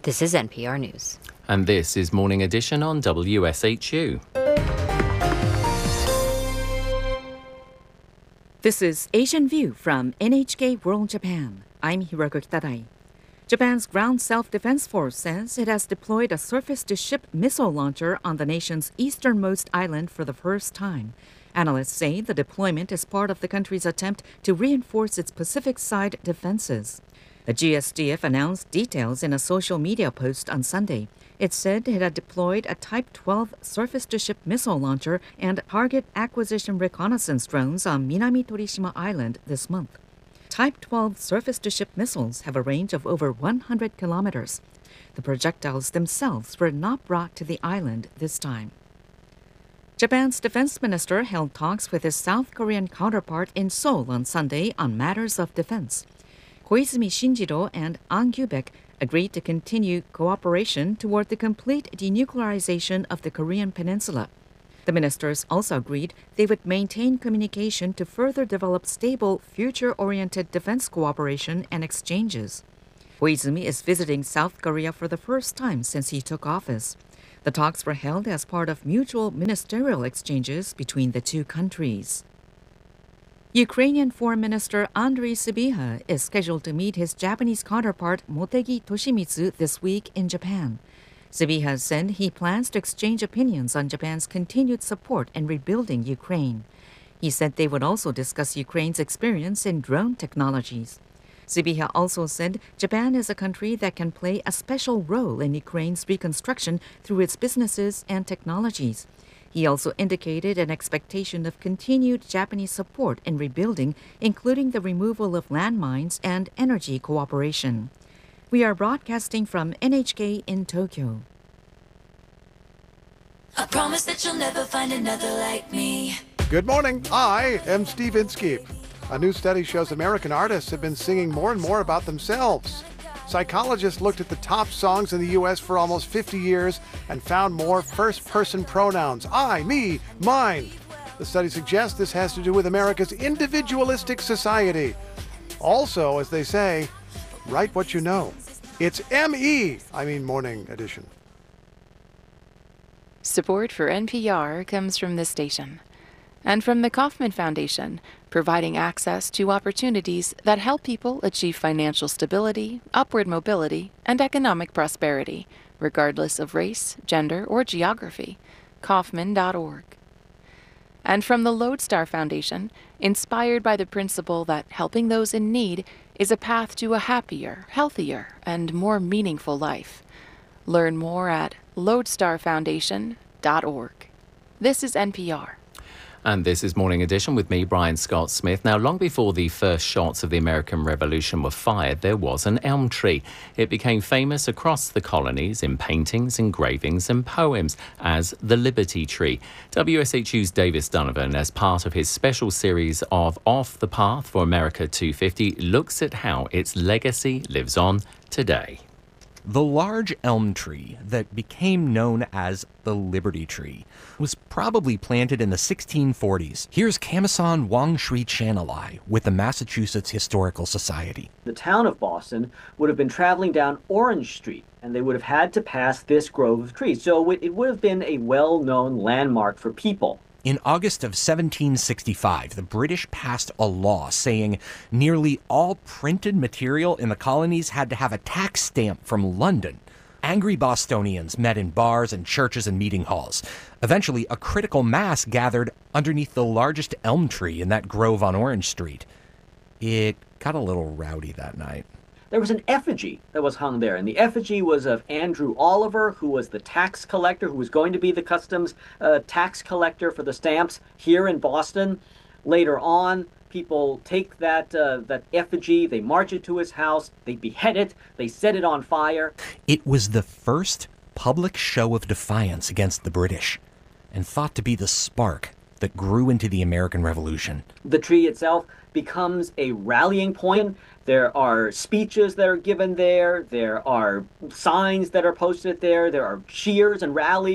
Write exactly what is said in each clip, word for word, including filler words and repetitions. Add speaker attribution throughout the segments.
Speaker 1: This is N P R News.
Speaker 2: And this is Morning Edition on W S H U.
Speaker 3: This is Asian View from N H K World Japan. I'm Hiroko Kitadai. Japan's Ground Self-Defense Force says it has deployed a surface-to-ship missile launcher on the nation's easternmost island for the first time. Analysts say the deployment is part of the country's attempt to reinforce its Pacific side defenses. The G S D F announced details in a social media post on Sunday. It said it had deployed a Type twelve surface-to-ship missile launcher and target acquisition reconnaissance drones on Minami Torishima Island this month. Type twelve surface-to-ship missiles have a range of over one hundred kilometers. The projectiles themselves were not brought to the island this time. Japan's defense minister held talks with his South Korean counterpart in Seoul on Sunday on matters of defense. Koizumi Shinjiro and An Gyubek agreed to continue cooperation toward the complete denuclearization of the Korean peninsula. The ministers also agreed they would maintain communication to further develop stable, future-oriented defense cooperation and exchanges. Koizumi is visiting South Korea for the first time since he took office. The talks were held as part of mutual ministerial exchanges between the two countries. Ukrainian Foreign Minister Andriy Sybiha is scheduled to meet his Japanese counterpart Motegi Toshimitsu this week in Japan. Sybiha said he plans to exchange opinions on Japan's continued support in rebuilding Ukraine. He said they would also discuss Ukraine's experience in drone technologies. Sybiha also said Japan is a country that can play a special role in Ukraine's reconstruction through its businesses and technologies. He also indicated an expectation of continued Japanese support in rebuilding, including the removal of landmines and energy cooperation. We are broadcasting from N H K in Tokyo.
Speaker 4: I promise that you'll never find another like me.
Speaker 5: Good morning. I am Steve Inskeep. A new study shows American artists have been singing more and more about themselves. Psychologists looked at the top songs in the U S for almost fifty years and found more first-person pronouns, I, me, mine. The study suggests this has to do with America's individualistic society. Also, as they say, write what you know. It's M E, I mean Morning Edition.
Speaker 6: Support for N P R comes from this station and from the Kauffman Foundation, providing access to opportunities that help people achieve financial stability, upward mobility, and economic prosperity, regardless of race, gender, or geography. Kauffman dot org. And from the Lodestar Foundation, inspired by the principle that helping those in need is a path to a happier, healthier, and more meaningful life. Learn more at lodestar foundation dot org. This is N P R.
Speaker 2: And this is Morning Edition with me, Brian Scott Smith. Now, long before the first shots of the American Revolution were fired, there was an elm tree. It became famous across the colonies in paintings, engravings and poems as the Liberty Tree. W S H U's Davis Donovan, as part of his special series of Off the Path for America two fifty, looks at how its legacy lives on today.
Speaker 7: The large elm tree that became known as the Liberty Tree was probably planted in the sixteen forties. Here's Kamasan Wangshui Chanalai with the Massachusetts Historical Society.
Speaker 8: The town of Boston would have been traveling down Orange Street, and they would have had to pass this grove of trees. So it would have been a well-known landmark for people.
Speaker 7: In August of seventeen sixty-five, the British passed a law saying nearly all printed material in the colonies had to have a tax stamp from London. Angry Bostonians met in bars and churches and meeting halls. Eventually, a critical mass gathered underneath the largest elm tree in that grove on Orange Street. It got a little rowdy that night.
Speaker 8: There was an effigy that was hung there, and the effigy was of Andrew Oliver, who was the tax collector, who was going to be the customs uh, tax collector for the stamps here in Boston. Later on, people take that uh, that effigy, they march it to his house, they behead it, they set it on fire.
Speaker 7: It was the first public show of defiance against the British, and thought to be the spark that grew into the American Revolution.
Speaker 8: The tree itself becomes a rallying point. There are speeches that are given there. There are signs that are posted there. There are cheers and rallies.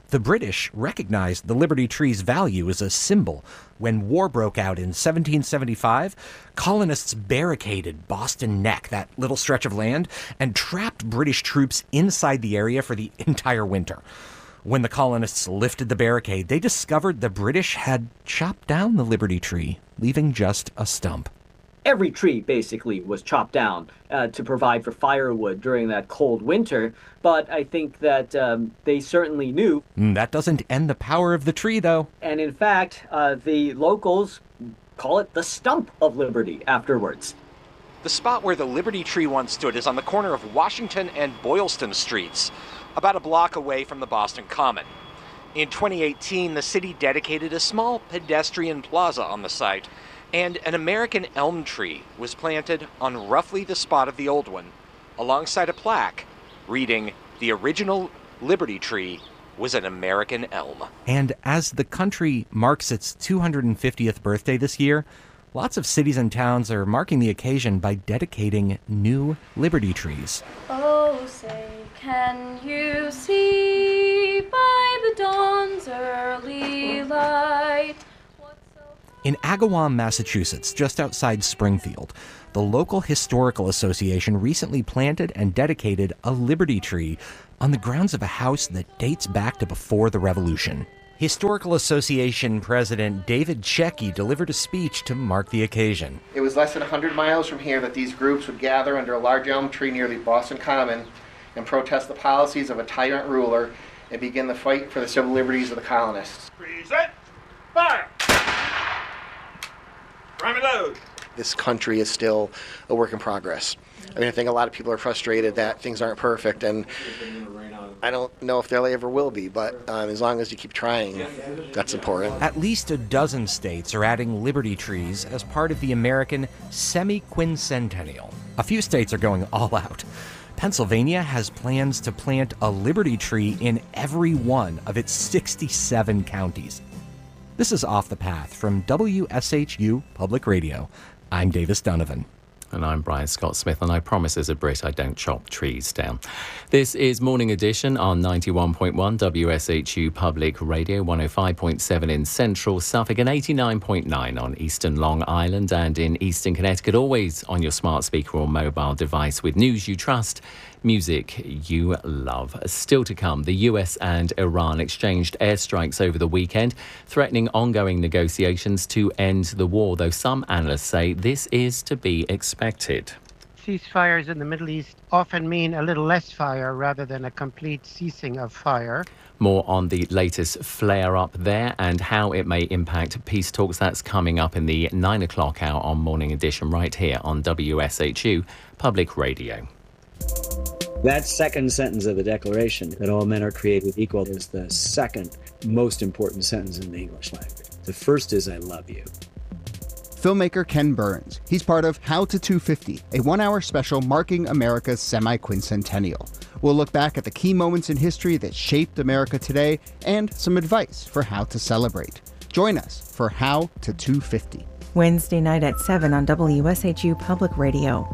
Speaker 7: The British recognized the Liberty Tree's value as a symbol. When war broke out in seventeen seventy-five, colonists barricaded Boston Neck, that little stretch of land, and trapped British troops inside the area for the entire winter. When the colonists lifted the barricade, they discovered the British had chopped down the Liberty Tree, leaving just a stump.
Speaker 8: Every tree basically was chopped down uh, to provide for firewood during that cold winter, but I think that um, they certainly knew.
Speaker 7: That doesn't end the power of the tree, though.
Speaker 8: And in fact, uh, the locals call it the stump of liberty afterwards.
Speaker 1: The spot where the Liberty Tree once stood is on the corner of Washington and Boylston Streets, about a block away from the Boston Common. In twenty eighteen, the city dedicated a small pedestrian plaza on the site, and an American elm tree was planted on roughly the spot of the old one, alongside a plaque reading, "The original Liberty Tree was an American elm."
Speaker 7: And as the country marks its two hundred fiftieth birthday this year, lots of cities and towns are marking the occasion by dedicating new Liberty trees.
Speaker 9: Oh, say, can you see by the dawn's early light?
Speaker 7: In Agawam, Massachusetts, just outside Springfield, the local historical association recently planted and dedicated a Liberty Tree on the grounds of a house that dates back to before the Revolution. Historical Association President David Checky delivered a speech to mark the occasion.
Speaker 10: It was less than one hundred miles from here that these groups would gather under a large elm tree near the Boston Common and protest the policies of a tyrant ruler and begin the fight for the civil liberties of the colonists.
Speaker 11: Present. Fire! Prime and load.
Speaker 10: This country is still a work in progress. I mean, I think a lot of people are frustrated that things aren't perfect, and I don't know if they ever will be, but um, as long as you keep trying, that's important.
Speaker 7: At least a dozen states are adding Liberty trees as part of the American semi-quincentennial. A few states are going all out. Pennsylvania has plans to plant a Liberty tree in every one of its sixty-seven counties. This is Off the Path from W S H U Public Radio. I'm Davis Donovan.
Speaker 2: And I'm Brian Scott Smith, and I promise as a Brit I don't chop trees down. This is Morning Edition on ninety-one point one W S H U Public Radio, one oh five point seven in Central Suffolk and eighty-nine point nine on Eastern Long Island and in Eastern Connecticut, always on your smart speaker or mobile device with news you trust, music you love. Still to come, the U S and Iran exchanged airstrikes over the weekend, threatening ongoing negotiations to end the war, though some analysts say this is to be expected.
Speaker 12: Ceasefires in the Middle East often mean a little less fire rather than a complete ceasing of fire.
Speaker 2: More on the latest flare-up there and how it may impact peace talks. That's coming up in the nine o'clock hour on Morning Edition right here on W S H U Public Radio.
Speaker 13: That second sentence of the Declaration, that all men are created equal, is the second most important sentence in the English language. The first is, I love you.
Speaker 14: Filmmaker Ken Burns. He's part of How to two fifty, a one-hour special marking America's semi-quincentennial. We'll look back at the key moments in history that shaped America today and some advice for how to celebrate. Join us for How to two fifty.
Speaker 15: Wednesday night at seven on W S H U Public Radio.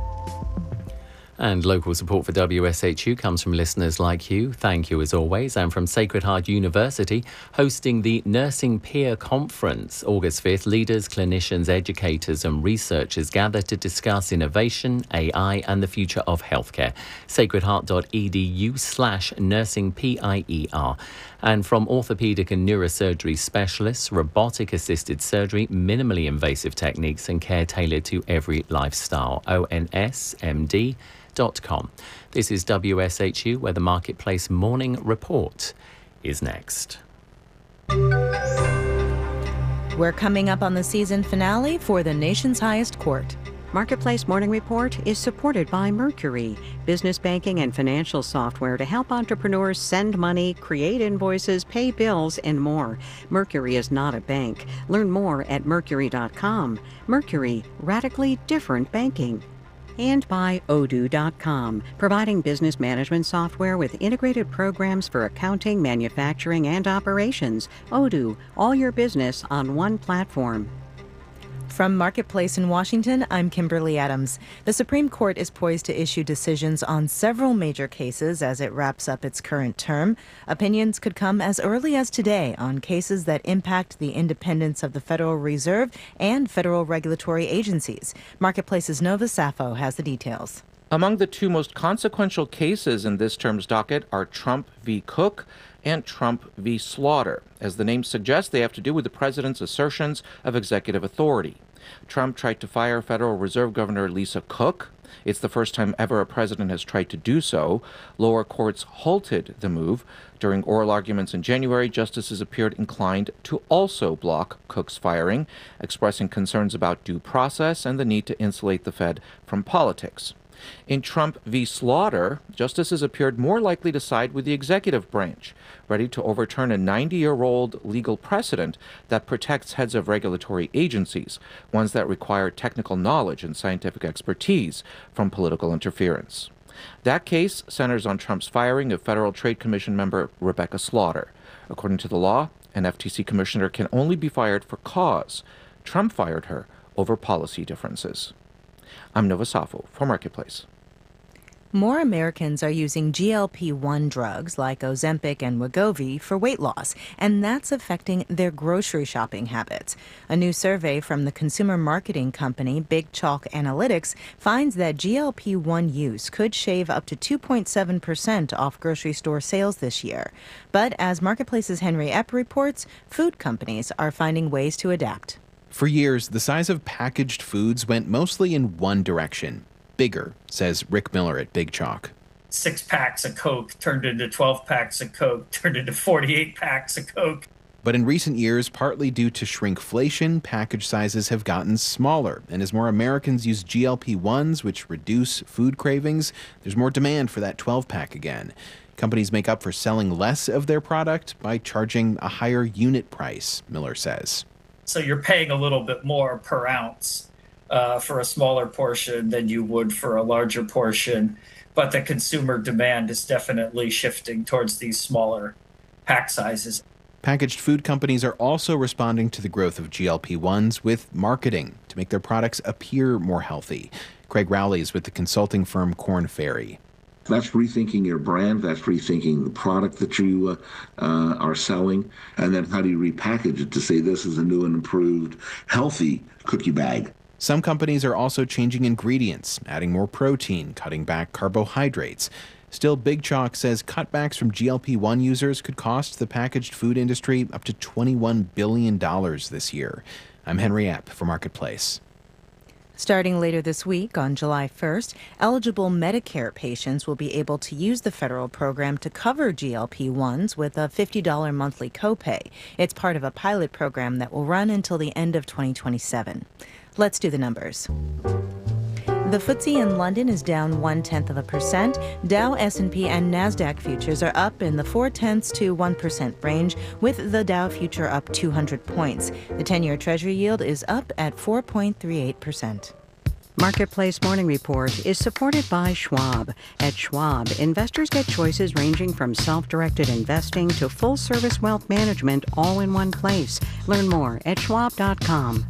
Speaker 2: And local support for W S H U comes from listeners like you. Thank you as always. And from Sacred Heart University, hosting the Nursing Peer Conference. August fifth, leaders, clinicians, educators and researchers gather to discuss innovation, A I and the future of healthcare. sacredheart.edu slash nursing P I E R. And from orthopedic and neurosurgery specialists, robotic-assisted surgery, minimally invasive techniques and care tailored to every lifestyle. O N S M D dot com. This is W S H U, where the Marketplace Morning Report is next.
Speaker 15: We're coming up on the season finale for the nation's highest court.
Speaker 16: Marketplace Morning Report is supported by Mercury, business banking and financial software to help entrepreneurs send money, create invoices, pay bills, and more. Mercury is not a bank. Learn more at mercury dot com. Mercury, radically different banking. And by odoo dot com, providing business management software with integrated programs for accounting, manufacturing, and operations. Odoo, all your business on one platform.
Speaker 15: From Marketplace in Washington, I'm Kimberly Adams. The Supreme Court is poised to issue decisions on several major cases as it wraps up its current term. Opinions could come as early as today on cases that impact the independence of the Federal Reserve and federal regulatory agencies. Marketplace's Nova Safo has the details.
Speaker 17: Among the two most consequential cases in this term's docket are Trump v. Cook and Trump v. Slaughter. As the name suggests, they have to do with the president's assertions of executive authority. Trump tried to fire Federal Reserve Governor Lisa Cook. It's the first time ever a president has tried to do so. Lower courts halted the move. During oral arguments in January, justices appeared inclined to also block Cook's firing, expressing concerns about due process and the need to insulate the Fed from politics. In Trump v. Slaughter, justices appeared more likely to side with the executive branch, ready to overturn a ninety-year-old legal precedent that protects heads of regulatory agencies, ones that require technical knowledge and scientific expertise, from political interference. That case centers on Trump's firing of Federal Trade Commission member Rebecca Slaughter. According to the law, an F T C commissioner can only be fired for cause. Trump fired her over policy differences. I'm Nova Safo for Marketplace.
Speaker 15: More Americans are using G L P one drugs like Ozempic and Wegovy for weight loss, and that's affecting their grocery shopping habits. A new survey from the consumer marketing company Big Chalk Analytics finds that G L P one use could shave up to two point seven percent off grocery store sales this year. But as Marketplace's Henry Epp reports, food companies are finding ways to adapt.
Speaker 18: For years, the size of packaged foods went mostly in one direction. Bigger, says Rick Miller at Big Chalk.
Speaker 19: Six packs of Coke turned into twelve packs of Coke, turned into forty-eight packs of Coke.
Speaker 18: But in recent years, partly due to shrinkflation, package sizes have gotten smaller. And as more Americans use G L P ones, which reduce food cravings, there's more demand for that twelve-pack again. Companies make up for selling less of their product by charging a higher unit price, Miller says.
Speaker 19: So you're paying a little bit more per ounce uh, for a smaller portion than you would for a larger portion. But the consumer demand is definitely shifting towards these smaller pack sizes.
Speaker 18: Packaged food companies are also responding to the growth of G L P ones with marketing to make their products appear more healthy. Craig Rowley is with the consulting firm Korn Ferry.
Speaker 20: That's rethinking your brand. That's rethinking the product that you uh, uh, are selling. And then how do you repackage it to say this is a new and improved, healthy cookie bag?
Speaker 18: Some companies are also changing ingredients, adding more protein, cutting back carbohydrates. Still, Big Chalk says cutbacks from G L P one users could cost the packaged food industry up to twenty-one billion dollars this year. I'm Henry Epp for Marketplace.
Speaker 15: Starting later this week, on July first, eligible Medicare patients will be able to use the federal program to cover G L P ones with a fifty dollars monthly copay. It's part of a pilot program that will run until the end of twenty twenty-seven. Let's do the numbers. The F T S E in London is down one-tenth of a percent. Dow, S and P, and NASDAQ futures are up in the four-tenths to one percent range, with the Dow future up two hundred points. The ten-year Treasury yield is up at four point three eight percent.
Speaker 16: Marketplace Morning Report is supported by Schwab. At Schwab, investors get choices ranging from self-directed investing to full-service wealth management all in one place. Learn more at schwab dot com.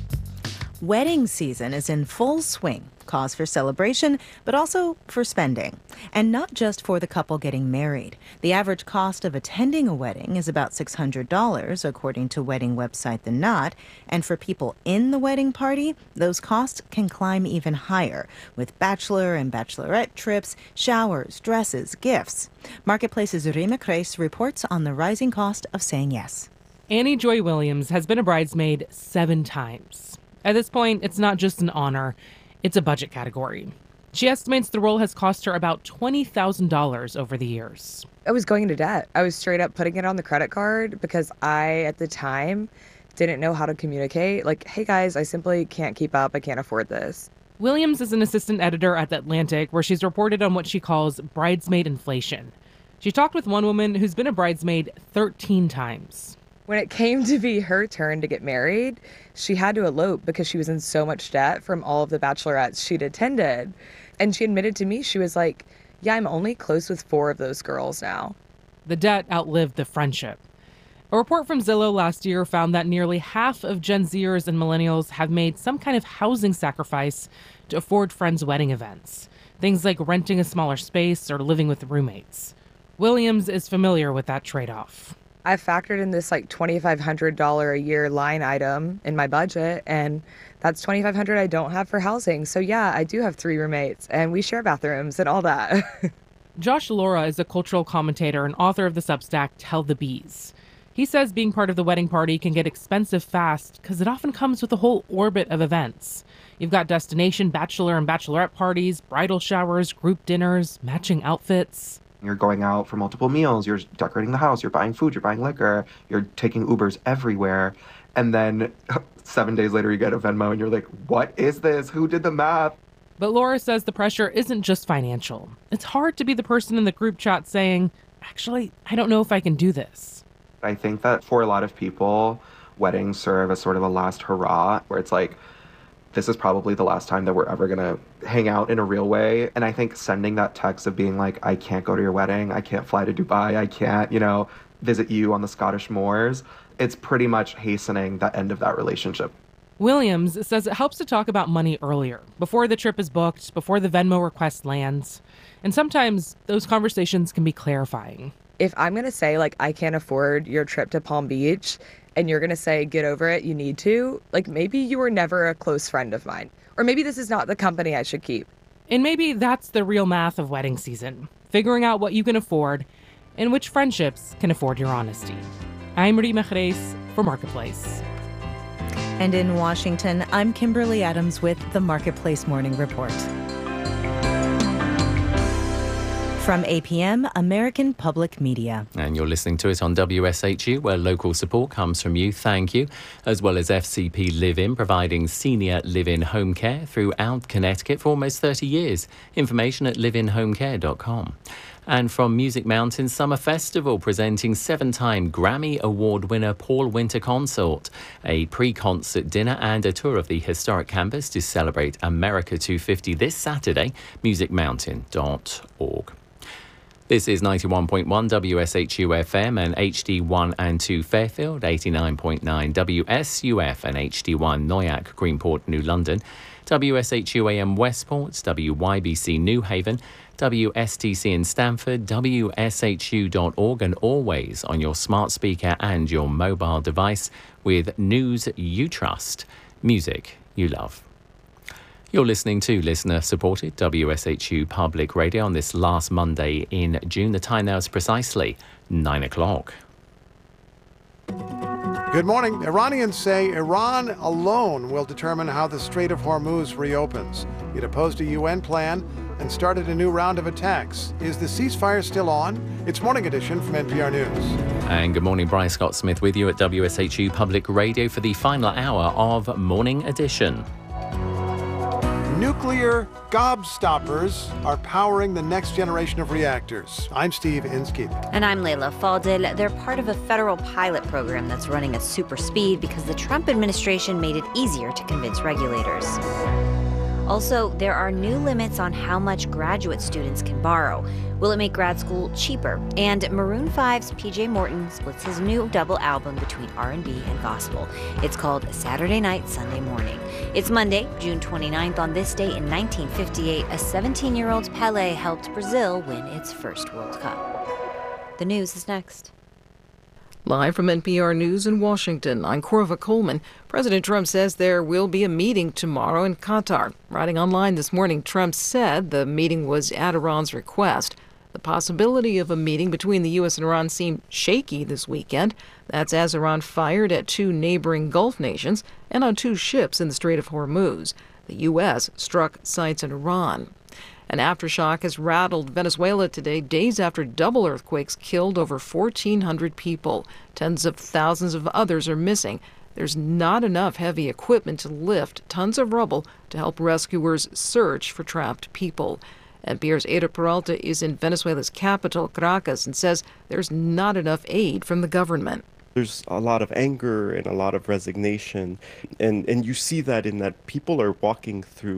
Speaker 15: Wedding season is in full swing. Cause for celebration, but also for spending. And not just for the couple getting married. The average cost of attending a wedding is about six hundred dollars, according to wedding website The Knot. And for people in the wedding party, those costs can climb even higher, with bachelor and bachelorette trips, showers, dresses, gifts. Marketplace's Rima Kreis reports on the rising cost of saying yes.
Speaker 21: Annie Joy Williams has been a bridesmaid seven times. At this point, it's not just an honor. It's a budget category. She estimates the role has cost her about twenty thousand dollars over the years.
Speaker 22: I was going into debt. I was straight up putting it on the credit card because I, at the time, didn't know how to communicate. Like, hey guys, I simply can't keep up. I can't afford this.
Speaker 21: Williams is an assistant editor at The Atlantic, where she's reported on what she calls bridesmaid inflation. She talked with one woman who's been a bridesmaid thirteen times.
Speaker 22: When it came to be her turn to get married, she had to elope because she was in so much debt from all of the bachelorettes she'd attended. And she admitted to me, she was like, yeah, I'm only close with four of those girls now.
Speaker 21: The debt outlived the friendship. A report from Zillow last year found that nearly half of Gen Zers and millennials have made some kind of housing sacrifice to afford friends' wedding events. Things like renting a smaller space or living with roommates. Williams is familiar with that trade-off.
Speaker 22: I factored in this like twenty-five hundred dollars a year line item in my budget, and that's twenty-five hundred dollars I don't have for housing. So yeah, I do have three roommates, and we share bathrooms and all that.
Speaker 21: Josh Laura is a cultural commentator and author of the Substack Tell the Bees. He says being part of the wedding party can get expensive fast because it often comes with a whole orbit of events. You've got destination bachelor and bachelorette parties, bridal showers, group dinners, matching outfits.
Speaker 3: You're going out for multiple meals, you're decorating the house, you're buying food, you're buying liquor, you're taking Ubers everywhere. And then seven days later you get a Venmo and you're like, what is this? Who did the math?
Speaker 21: But Laura says the pressure isn't just financial. It's hard to be the person in the group chat saying, actually, I don't know if I can do this.
Speaker 3: I think that for a lot of people, weddings serve as sort of a last hurrah, where it's like, this is probably the last time that we're ever going to hang out in a real way. And I think sending that text of being like, I can't go to your wedding, I can't fly to Dubai, I can't, you know, visit you on the Scottish moors, it's pretty much hastening the end of that relationship.
Speaker 21: Williams says it helps to talk about money earlier, before the trip is booked, before the Venmo request lands. And sometimes those conversations can be clarifying.
Speaker 22: If I'm going to say, like, I can't afford your trip to Palm Beach, and you're going to say, get over it, you need to, like, maybe you were never a close friend of mine. Or maybe this is not the company I should keep.
Speaker 21: And maybe that's the real math of wedding season, figuring out what you can afford and which friendships can afford your honesty. I'm Marie Mejres for Marketplace.
Speaker 15: And in Washington, I'm Kimberly Adams with the Marketplace Morning Report. From A P M, American Public Media.
Speaker 2: And you're listening to it on W S H U, where local support comes from you. Thank you. As well as F C P Live-In, providing senior live-in home care throughout Connecticut for almost thirty years. Information at live in home care dot com. And from Music Mountain Summer Festival, presenting seven-time Grammy Award winner Paul Winter Consort. A pre-concert dinner and a tour of the historic campus to celebrate America two fifty this Saturday. music mountain dot org. This is ninety-one point one W S H U F M and H D one and two Fairfield, eighty-nine point nine W S U F and H D one Noyac, Greenport, New London, W S H U A M Westport, W Y B C New Haven, W S T C in Stamford, W S H U dot org, and always on your smart speaker and your mobile device with news you trust, music you love. You're listening to listener-supported W S H U Public Radio on this last Monday in June. The time now is precisely nine o'clock.
Speaker 5: Good morning. Iranians say Iran alone will determine how the Strait of Hormuz reopens. It opposed a U N plan and started a new round of attacks. Is the ceasefire still on? It's Morning Edition from N P R News.
Speaker 2: And good morning, Brian Scott Smith with you at W S H U Public Radio for the final hour of Morning Edition.
Speaker 5: Nuclear gobstoppers are powering the next generation of reactors. I'm Steve Inskeep.
Speaker 4: And I'm Layla Faldil. They're part of a federal pilot program that's running at super speed because the Trump administration made it easier to convince regulators. Also, there are new limits on how much graduate students can borrow. Will it make grad school cheaper? And Maroon five's P J Morton splits his new double album between R and B and gospel. It's called Saturday Night, Sunday Morning. It's Monday, June twenty-ninth. On this day in nineteen fifty-eight, a seventeen-year-old Pelé helped Brazil win its first World Cup. The news is next.
Speaker 23: Live from N P R News in Washington, I'm Corva Coleman. President Trump says there will be a meeting tomorrow in Qatar. Writing online this morning, Trump said the meeting was at Iran's request. The possibility of a meeting between the U S and Iran seemed shaky this weekend. That's as Iran fired at two neighboring Gulf nations and on two ships in the Strait of Hormuz. The U S struck sites in Iran. An aftershock has rattled Venezuela today, days after double earthquakes killed over fourteen hundred people. Tens of thousands of others are missing. There's not enough heavy equipment to lift tons of rubble to help rescuers search for trapped people. N P R's Ada Peralta is in Venezuela's capital, Caracas, and says there's not enough aid from the government.
Speaker 24: There's a lot of anger and a lot of resignation, and, and you see that in that people are walking through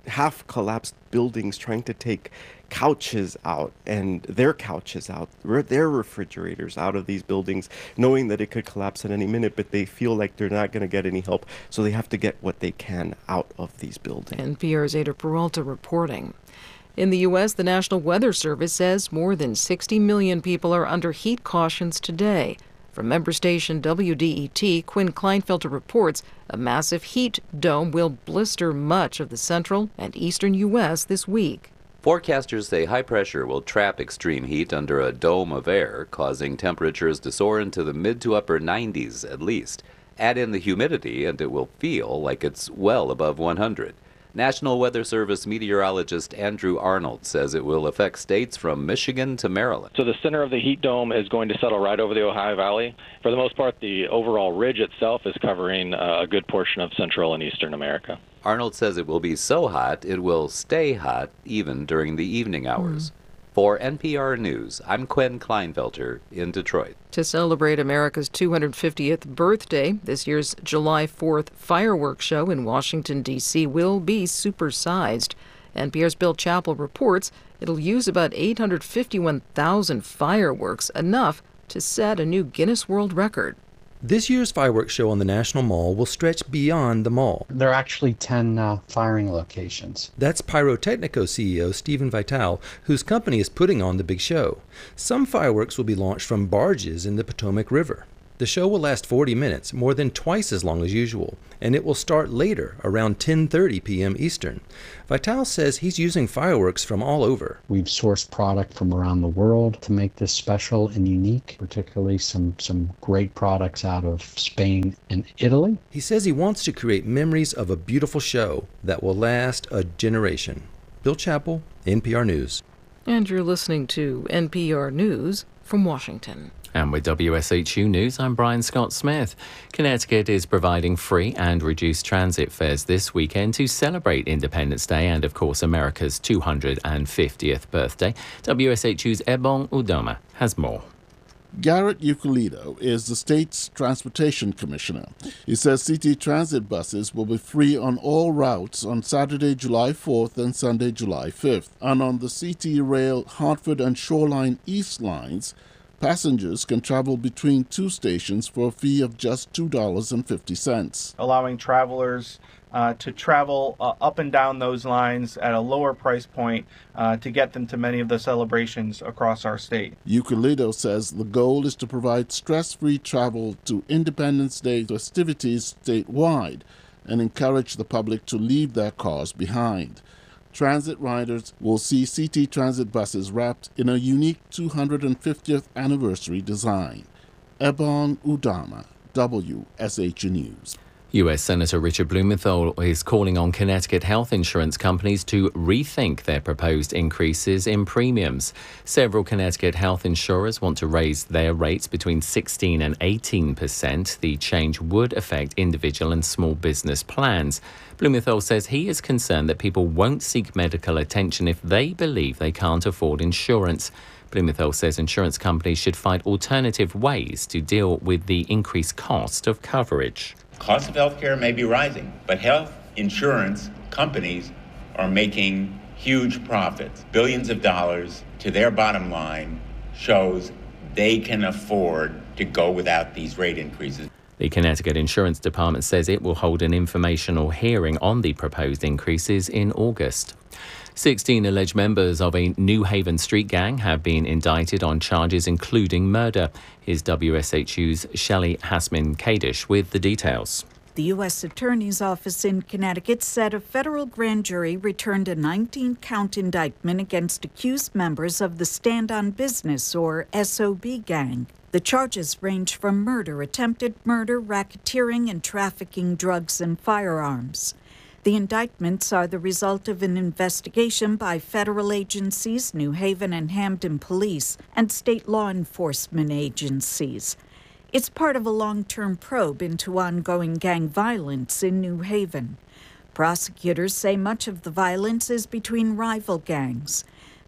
Speaker 24: half collapsed buildings trying to take couches out and their couches out, their refrigerators out of these buildings, knowing that it could collapse at any minute, but they feel like they're not going to get any help, so they have to get what they can out of these buildings.
Speaker 23: N P R's Ada Peralta reporting. In the U S, the National Weather Service says more than sixty million people are under heat cautions today. From member station W D E T, Quinn Kleinfelter reports a massive heat dome will blister much of the central and eastern U S this week.
Speaker 1: Forecasters say high pressure will trap extreme heat under a dome of air, causing temperatures to soar into the mid to upper nineties at least. Add in the humidity and it will feel like it's well above one hundred. National Weather Service meteorologist Andrew Arnold says it will affect states from Michigan to Maryland.
Speaker 6: So the center of the heat dome is going to settle right over the Ohio Valley. For the most part, the overall ridge itself is covering uh, a good portion of Central and Eastern America.
Speaker 1: Arnold says it will be so hot it will stay hot even during the evening hours. Mm. For N P R News, I'm Quinn Kleinfelter in Detroit.
Speaker 23: To celebrate America's two hundred fiftieth birthday, this year's July fourth fireworks show in Washington, D C will be supersized. N P R's Bill Chappell reports it'll use about eight hundred fifty-one thousand fireworks, enough to set a new Guinness World Record.
Speaker 8: This year's fireworks show on the National Mall will stretch beyond the mall.
Speaker 9: There are actually ten uh, firing locations.
Speaker 8: That's Pyrotechnico C E O Stephen Vitale, whose company is putting on the big show. Some fireworks will be launched from barges in the Potomac River. The show will last forty minutes, more than twice as long as usual, and it will start later, around ten thirty p.m. Eastern. Vitale says he's using fireworks from all over.
Speaker 9: We've sourced product from around the world to make this special and unique, particularly some, some great products out of Spain and Italy.
Speaker 8: He says he wants to create memories of a beautiful show that will last a generation. Bill Chappell, N P R News.
Speaker 23: And you're listening to N P R News from Washington.
Speaker 2: And with W S H U News, I'm Brian Scott Smith. Connecticut is providing free and reduced transit fares this weekend to celebrate Independence Day and, of course, America's two hundred fiftieth birthday. W S H U's Ebong Udoma has more.
Speaker 25: Garrett Euclido is the state's transportation commissioner. He says C T Transit buses will be free on all routes on Saturday, July fourth and Sunday, July fifth. And on the C T Rail Hartford and Shoreline East lines, passengers can travel between two stations for a fee of just two dollars and fifty cents.
Speaker 26: Allowing travelers uh, to travel uh, up and down those lines at a lower price point uh, to get them to many of the celebrations across our state.
Speaker 25: Euclido says the goal is to provide stress-free travel to Independence Day festivities statewide and encourage the public to leave their cars behind. Transit riders will see C T Transit buses wrapped in a unique two hundred fiftieth anniversary design. Ebon Udama, W S H U News.
Speaker 2: U S Senator Richard Blumenthal is calling on Connecticut health insurance companies to rethink their proposed increases in premiums. Several Connecticut health insurers want to raise their rates between sixteen and eighteen percent. The change would affect individual and small business plans. Blumenthal says he is concerned that people won't seek medical attention if they believe they can't afford insurance. Blumenthal says insurance companies should find alternative ways to deal with the increased cost of coverage.
Speaker 27: Cost of health care may be rising, but health insurance companies are making huge profits. Billions of dollars to their bottom line shows they can afford to go without these rate increases.
Speaker 2: The Connecticut Insurance Department says it will hold an informational hearing on the proposed increases in August. sixteen alleged members of a New Haven street gang have been indicted on charges including murder. Here's W S H U's Shelley Hasman-Kadish with the details.
Speaker 28: The U S Attorney's Office in Connecticut said a federal grand jury returned a nineteen-count indictment against accused members of the Stand on Business, or S O B gang. The charges range from murder, attempted murder, racketeering, and trafficking drugs and firearms. The indictments are the result of an investigation by federal agencies, New Haven and Hampden Police, and state law enforcement agencies. It's part of a long-term probe into ongoing gang violence in New Haven. Prosecutors say much of the violence is between rival gangs.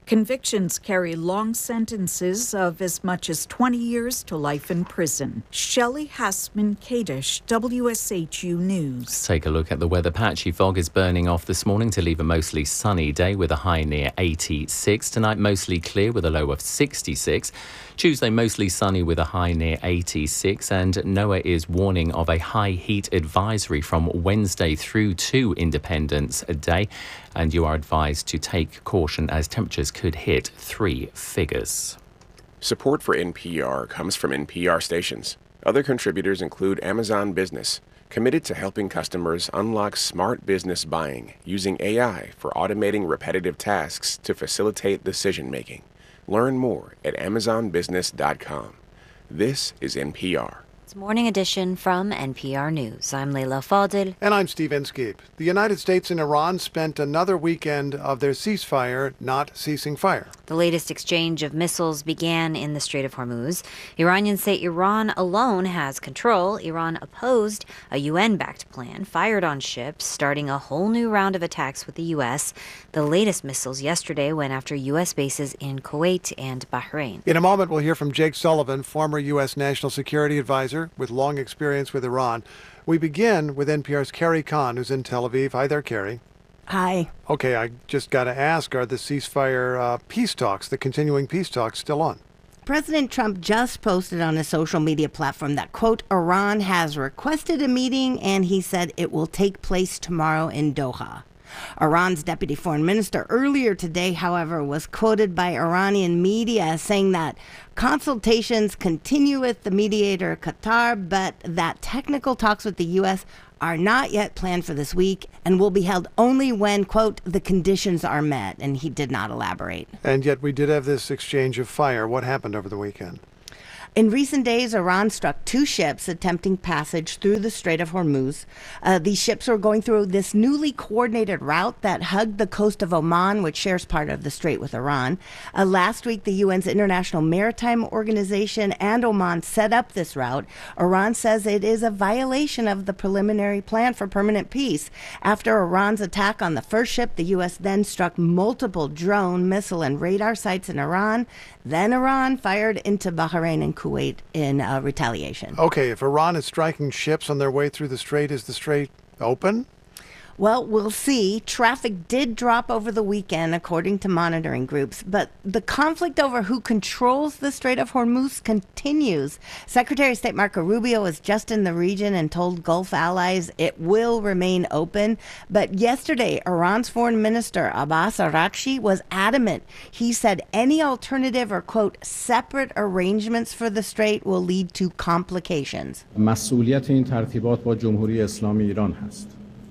Speaker 28: Convictions carry long sentences of as much as twenty years to life in prison. Shelley Hassman-Kadish, W S H U News.
Speaker 2: Take a look at the weather. Patchy fog is burning off this morning to leave a mostly sunny day with a high near eighty-six. Tonight, mostly clear with a low of sixty-six. Tuesday, mostly sunny with a high near eighty-six. And NOAA is warning of a high heat advisory from Wednesday through to Independence Day. And you are advised to take caution as temperatures could hit three figures.
Speaker 7: Support for N P R comes from N P R stations. Other contributors include Amazon Business, committed to helping customers unlock smart business buying using A I for automating repetitive tasks to facilitate decision-making. Learn more at amazon business dot com. This is N P R.
Speaker 4: It's Morning Edition from N P R News. I'm Leila Fadil.
Speaker 5: And I'm Steve Inskeep. The United States and Iran spent another weekend of their ceasefire not ceasing fire.
Speaker 4: The latest exchange of missiles began in the Strait of Hormuz. Iranians say Iran alone has control. Iran opposed a U N-backed plan, fired on ships, starting a whole new round of attacks with the U S. The latest missiles yesterday went after U S bases in Kuwait and Bahrain.
Speaker 5: In a moment, we'll hear from Jake Sullivan, former U S National Security Advisor with long experience with Iran. We begin with N P R's Carrie Kahn, who's in Tel Aviv. Hi there, Carrie.
Speaker 10: Hi.
Speaker 5: Okay, I just got to ask, are the ceasefire uh, peace talks, the continuing peace talks, still on?
Speaker 10: President Trump just posted on a social media platform that, quote, Iran has requested a meeting, and he said it will take place tomorrow in Doha. Iran's deputy foreign minister earlier today, however, was quoted by Iranian media saying that consultations continue with the mediator Qatar, but that technical talks with the U S are not yet planned for this week and will be held only when, quote, the conditions are met. And he did not elaborate.
Speaker 5: And yet we did have this exchange of fire. What happened over the weekend?
Speaker 10: In recent days, Iran struck two ships attempting passage through the Strait of Hormuz. Uh, these ships were going through this newly coordinated route that hugged the coast of Oman, which shares part of the strait with Iran. Uh, last week, the U N's International Maritime Organization and Oman set up this route. Iran says it is a violation of the preliminary plan for permanent peace. After Iran's attack on the first ship, the U S then struck multiple drone, missile, and radar sites in Iran. Then Iran fired into Bahrain and Kuwait in uh, retaliation.
Speaker 5: Okay, if Iran is striking ships on their way through the strait, is the strait open?
Speaker 10: Well, we'll see. Traffic did drop over the weekend, according to monitoring groups, but the conflict over who controls the Strait of Hormuz continues. Secretary of State Marco Rubio was just in the region and told Gulf allies it will remain open. But yesterday, Iran's foreign minister, Abbas Araghchi, was adamant. He said any alternative or, quote, separate arrangements for the strait will lead to complications.
Speaker 11: مسئولیت این ترتیبات با جمهوری اسلامی ایران هست.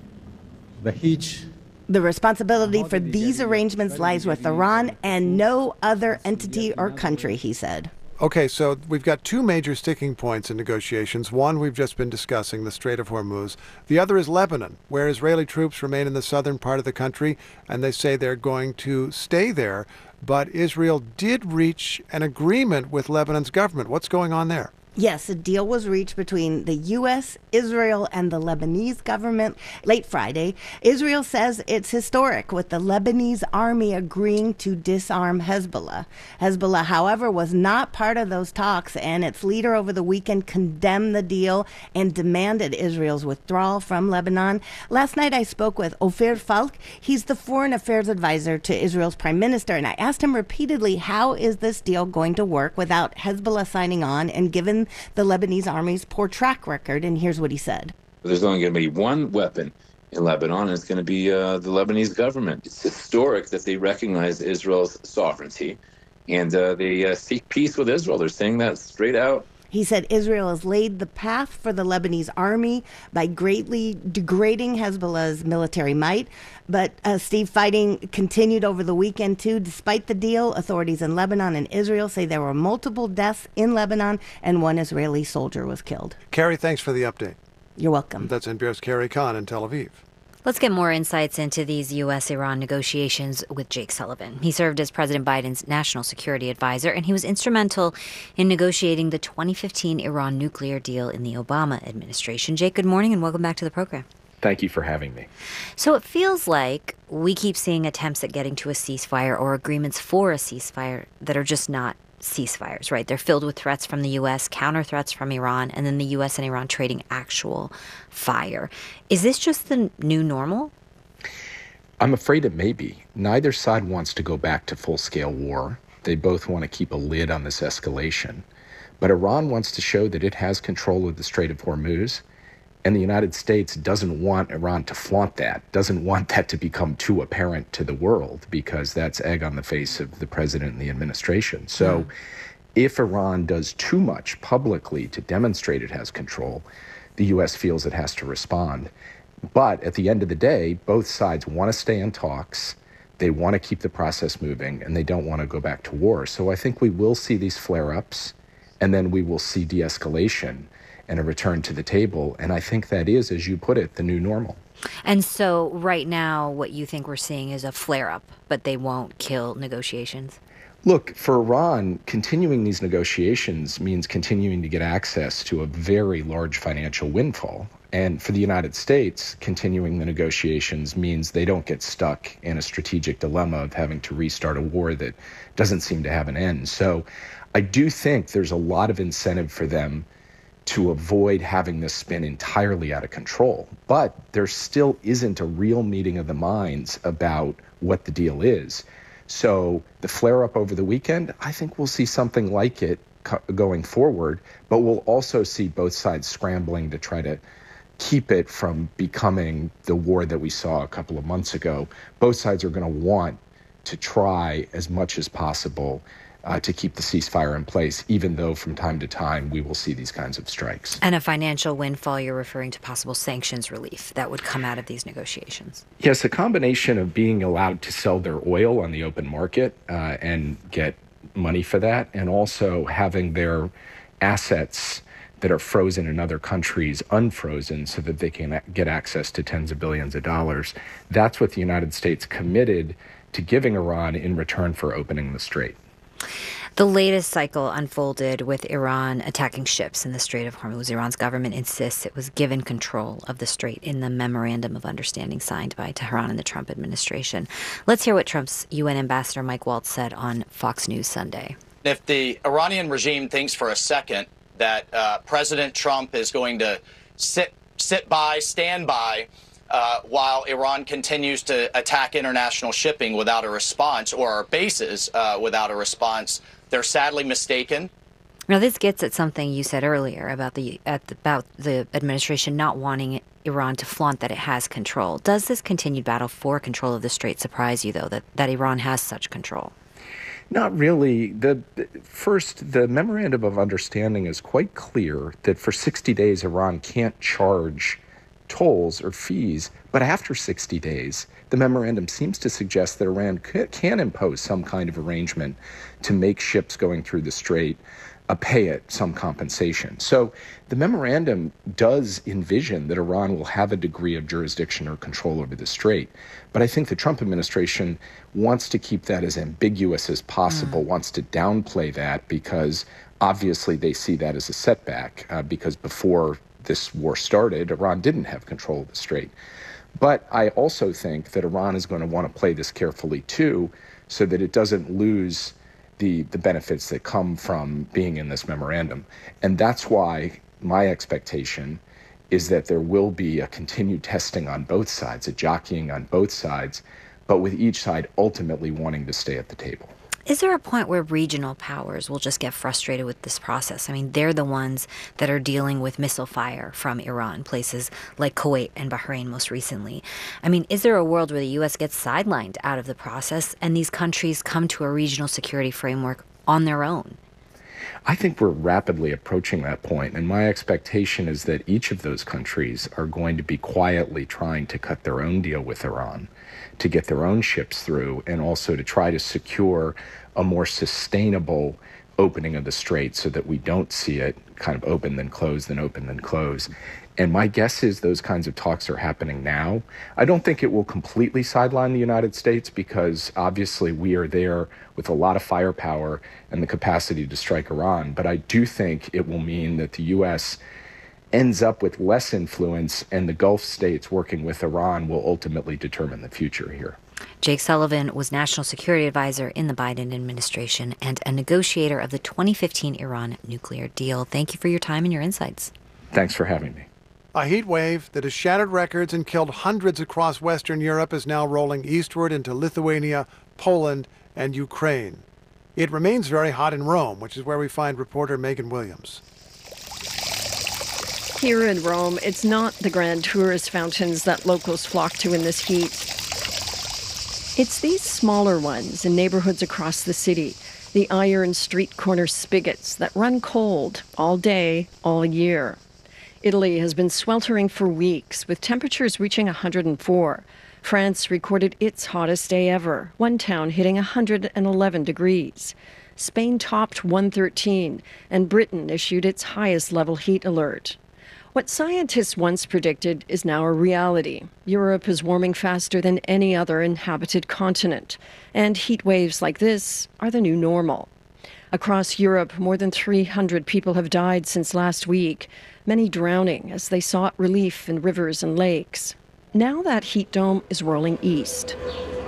Speaker 10: The responsibility for these arrangements lies with Iran and no other entity or country, he said.
Speaker 5: Okay, so we've got two major sticking points in negotiations. One we've just been discussing, the Strait of Hormuz. The other is Lebanon, where Israeli troops remain in the southern part of the country, and they say they're going to stay there. But Israel did reach an agreement with Lebanon's government. What's going on there?
Speaker 10: Yes, a deal was reached between the U S, Israel, and the Lebanese government late Friday. Israel says it's historic, with the Lebanese army agreeing to disarm Hezbollah. Hezbollah, however, was not part of those talks, and its leader over the weekend condemned the deal and demanded Israel's withdrawal from Lebanon. Last night I spoke with Ofer Falk. He's the foreign affairs advisor to Israel's prime minister, and I asked him repeatedly, how is this deal going to work without Hezbollah signing on and given the Lebanese army's poor track record? And here's what he said.
Speaker 12: There's only going to be one weapon in Lebanon, and it's going to be uh, the Lebanese government. It's historic that they recognize Israel's sovereignty, and uh, they uh, seek peace with Israel. They're saying that straight out.
Speaker 10: He said Israel has laid the path for the Lebanese army by greatly degrading Hezbollah's military might. But, uh, Steve, fighting continued over the weekend, too. Despite the deal, authorities in Lebanon and Israel say there were multiple deaths in Lebanon, and one Israeli soldier was killed.
Speaker 5: Carrie, thanks for the update.
Speaker 10: You're welcome.
Speaker 5: That's N P R's Carrie Kahn in Tel Aviv.
Speaker 4: Let's get more insights into these U S Iran negotiations with Jake Sullivan. He served as President Biden's national security advisor, and he was instrumental in negotiating the twenty fifteen Iran nuclear deal in the Obama administration. Jake, good morning and welcome back to the program.
Speaker 3: Thank you for having me.
Speaker 4: So it feels like we keep seeing attempts at getting to a ceasefire or agreements for a ceasefire that are just not ceasefires, right? They're filled with threats from the U S, counter threats from Iran, and then the U S and Iran trading actual fire. Is this just the new normal?
Speaker 3: I'm afraid it may be. Neither side wants to go back to full-scale war. They both want to keep a lid on this escalation. But Iran wants to show that it has control of the Strait of Hormuz, and the United States doesn't want Iran to flaunt that, doesn't want that to become too apparent to the world, because that's egg on the face of the president and the administration. So mm. if Iran does too much publicly to demonstrate it has control, the U S feels it has to respond. But at the end of the day, both sides want to stay in talks. They want to keep the process moving, and they don't want to go back to war. So I think we will see these flare-ups, and then we will see de-escalation and a return to the table. And I think that is, as you put it, the new normal.
Speaker 4: And so right now, what you think we're seeing is a flare-up, but they won't kill negotiations?
Speaker 3: Look, for Iran, continuing these negotiations means continuing to get access to a very large financial windfall. And for the United States, continuing the negotiations means they don't get stuck in a strategic dilemma of having to restart a war that doesn't seem to have an end. So I do think there's a lot of incentive for them to avoid having this spin entirely out of control. But there still isn't a real meeting of the minds about what the deal is. So the flare-up over the weekend, I think we'll see something like it co- going forward, but we'll also see both sides scrambling to try to keep it from becoming the war that we saw a couple of months ago. Both sides are going to want to try as much as possible Uh, to keep the ceasefire in place, even though from time to time we will see these kinds of strikes.
Speaker 4: And a financial windfall, you're referring to possible sanctions relief that would come out of these negotiations.
Speaker 3: Yes, a combination of being allowed to sell their oil on the open market uh, and get money for that, and also having their assets that are frozen in other countries unfrozen so that they can get access to tens of billions of dollars. That's what the United States committed to giving Iran in return for opening the strait.
Speaker 4: The latest cycle unfolded with Iran attacking ships in the Strait of Hormuz. Iran's government insists it was given control of the strait in the Memorandum of Understanding signed by Tehran and the Trump administration. Let's hear what Trump's U N Ambassador Mike Waltz said on Fox News Sunday.
Speaker 13: If the Iranian regime thinks for a second that uh, President Trump is going to sit sit by, stand by, Uh, while Iran continues to attack international shipping without a response, or our bases uh, without a response, they're sadly mistaken.
Speaker 4: Now, this gets at something you said earlier about the, at the about the administration not wanting Iran to flaunt that it has control. Does this continued battle for control of the strait surprise you, though, that, that Iran has such control?
Speaker 3: Not really. The first, the Memorandum of Understanding is quite clear that for sixty days, Iran can't charge tolls or fees, but after sixty days, the memorandum seems to suggest that Iran c- can impose some kind of arrangement to make ships going through the strait uh, pay it some compensation. So the memorandum does envision that Iran will have a degree of jurisdiction or control over the strait, but I think the Trump administration wants to keep that as ambiguous as possible, mm. wants to downplay that, because obviously they see that as a setback, uh, because before this war started, Iran didn't have control of the strait. But I also think that Iran is going to want to play this carefully too, so that it doesn't lose the, the benefits that come from being in this memorandum. And that's why my expectation is that there will be a continued testing on both sides, a jockeying on both sides, but with each side ultimately wanting to stay at the table.
Speaker 4: Is there a point where regional powers will just get frustrated with this process? I mean, they're the ones that are dealing with missile fire from Iran, places like Kuwait and Bahrain most recently. I mean, is there a world where the U S gets sidelined out of the process and these countries come to a regional security framework on their own?
Speaker 3: I think we're rapidly approaching that point, and my expectation is that each of those countries are going to be quietly trying to cut their own deal with Iran, to get their own ships through, and also to try to secure a more sustainable opening of the strait so that we don't see it kind of open then close, then open then close. And my guess is those kinds of talks are happening now. I don't think it will completely sideline the United States, because obviously we are there with a lot of firepower and the capacity to strike Iran. But I do think it will mean that the U S ends up with less influence, and the Gulf states working with Iran will ultimately determine the future here.
Speaker 4: Jake Sullivan was National Security Advisor in the Biden administration and a negotiator of the twenty fifteen Iran nuclear deal. Thank you for your time and your insights.
Speaker 3: Thanks for having me.
Speaker 5: A heat wave that has shattered records and killed hundreds across Western Europe is now rolling eastward into Lithuania, Poland, and Ukraine. It remains very hot in Rome, which is where we find reporter Megan Williams.
Speaker 14: Here in Rome, it's not the grand tourist fountains that locals flock to in this heat. It's these smaller ones in neighborhoods across the city, the iron street corner spigots that run cold all day, all year. Italy has been sweltering for weeks, with temperatures reaching one hundred four. France recorded its hottest day ever, one town hitting one hundred eleven degrees. Spain topped one hundred thirteen, and Britain issued its highest level heat alert. What scientists once predicted is now a reality. Europe is warming faster than any other inhabited continent, and heat waves like this are the new normal. Across Europe, more than three hundred people have died since last week, many drowning as they sought relief in rivers and lakes. Now that heat dome is rolling east.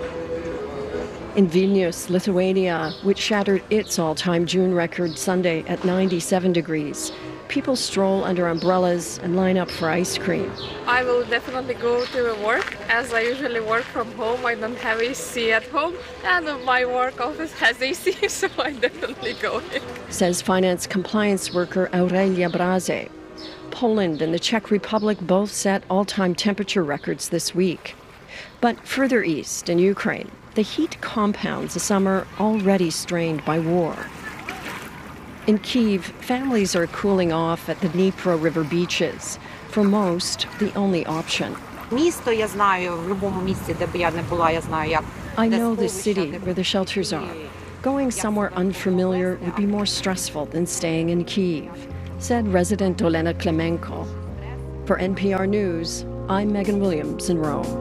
Speaker 14: In Vilnius, Lithuania, which shattered its all-time June record Sunday at ninety-seven degrees, people stroll under umbrellas and line up for ice cream.
Speaker 16: I will definitely go to work, as I usually work from home. I don't have A C at home, and my work office has A C, so I definitely go in.
Speaker 14: Says finance compliance worker Aurelia Braze. Poland and the Czech Republic both set all-time temperature records this week. But further east, in Ukraine, the heat compounds a summer already strained by war. In Kyiv, families are cooling off at the Dnipro River beaches. For most, the only option. I know the city where the shelters are. Going somewhere unfamiliar would be more stressful than staying in Kyiv, said resident Olena Klemenko. For N P R News, I'm Megan Williams in Rome.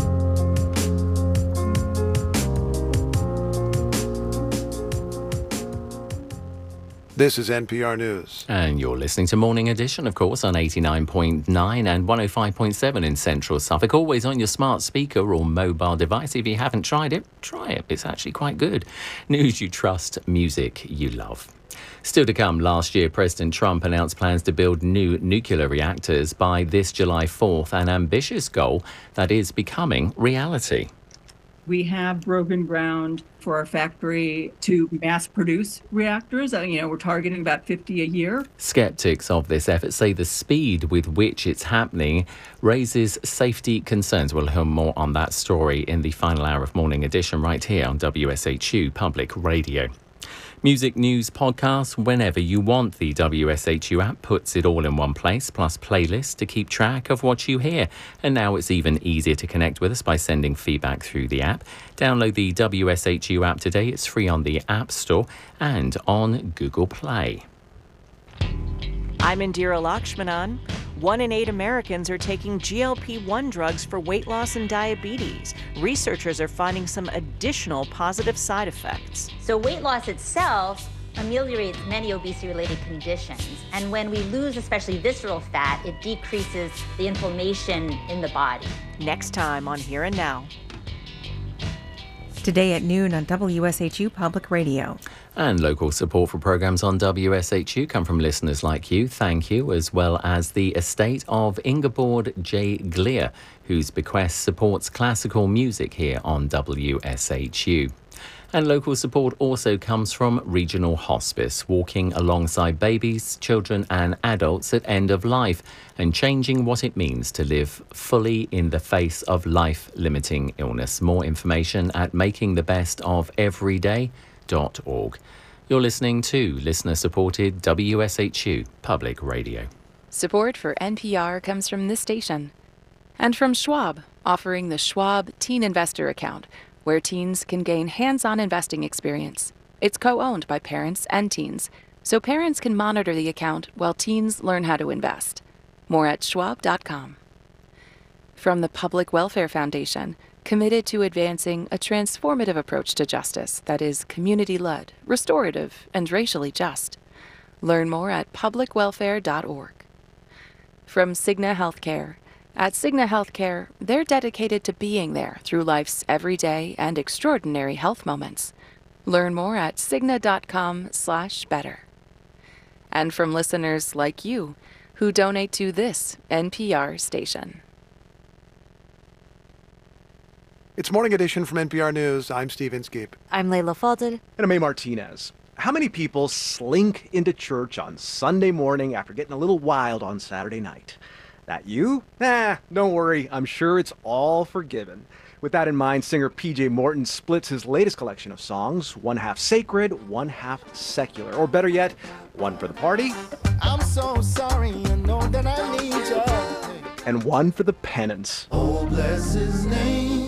Speaker 5: This is N P R News.
Speaker 2: And you're listening to Morning Edition, of course, on eighty-nine point nine and one oh five point seven in Central Suffolk. Always on your smart speaker or mobile device. If you haven't tried it, try it. It's actually quite good. News you trust, music you love. Still to come, last year President Trump announced plans to build new nuclear reactors by this July fourth, an ambitious goal that is becoming reality.
Speaker 17: We have broken ground for our factory to mass produce reactors. You know, we're targeting about fifty a year.
Speaker 2: Skeptics of this effort say the speed with which it's happening raises safety concerns. We'll hear more on that story in the final hour of Morning Edition right here on W S H U Public Radio. Music, news, podcasts, whenever you want. The W S H U app puts it all in one place, plus playlists to keep track of what you hear. And now it's even easier to connect with us by sending feedback through the app. Download the W S H U app today. It's free on the App Store and on Google Play.
Speaker 18: I'm Indira Lakshmanan. One in eight Americans are taking G L P one drugs for weight loss and diabetes. Researchers are finding some additional positive side effects.
Speaker 19: So weight loss itself ameliorates many obesity-related conditions. And when we lose especially visceral fat, it decreases the inflammation in the body.
Speaker 18: Next time on Here and Now.
Speaker 15: Today at noon on W S H U Public Radio.
Speaker 2: And local support for programmes on W S H U come from listeners like you. Thank you, as well as the estate of Ingeborg J. Glier, whose bequest supports classical music here on W S H U. And local support also comes from Regional Hospice, walking alongside babies, children and adults at end of life and changing what it means to live fully in the face of life-limiting illness. More information at making the best of every day dot org. You're listening to listener-supported W S H U Public Radio.
Speaker 20: Support for N P R comes from this station and from Schwab, offering the Schwab Teen Investor Account, where teens can gain hands-on investing experience. It's co-owned by parents and teens, so parents can monitor the account while teens learn how to invest. More at schwab dot com. From the Public Welfare Foundation, committed to advancing a transformative approach to justice that is community-led, restorative, and racially just. Learn more at public welfare dot org. From Cigna Healthcare. At Cigna Healthcare, they're dedicated to being there through life's everyday and extraordinary health moments. Learn more at cigna.com slash better. And from listeners like you who donate to this N P R station.
Speaker 5: It's Morning Edition from N P R News. I'm Steve Inskeep.
Speaker 4: I'm Layla Fadel.
Speaker 1: And I'm May Martinez. How many people slink into church on Sunday morning after getting a little wild on Saturday night? That you? Nah, don't worry. I'm sure it's all forgiven. With that in mind, singer P J Morton splits his latest collection of songs, one half sacred, one half secular. Or better yet, one for the party.
Speaker 6: I'm so sorry, I know that I need you.
Speaker 1: And one for the penance.
Speaker 6: Oh, bless his name.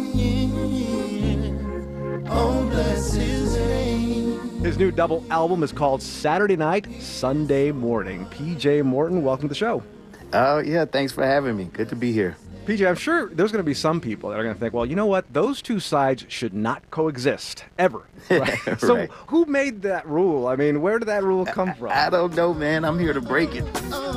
Speaker 6: Oh, bless his name.
Speaker 1: His new double album is called Saturday Night, Sunday Morning. P J Morton, welcome to the show.
Speaker 8: Oh, yeah, thanks for having me. Good to be here.
Speaker 1: P J, I'm sure there's going to be some people that are going to think, well, you know what? Those two sides should not coexist, ever. Right?
Speaker 8: Right.
Speaker 1: So who made that rule? I mean, where did that rule come from?
Speaker 8: I don't know, man. I'm here to break it.